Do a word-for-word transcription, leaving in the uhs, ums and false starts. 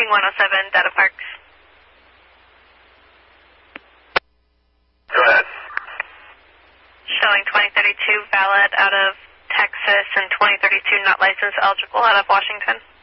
Wing one oh seven, Data Parks. Go ahead. Showing twenty thirty-two valid out of Texas and twenty thirty-two not licensed eligible out of Washington.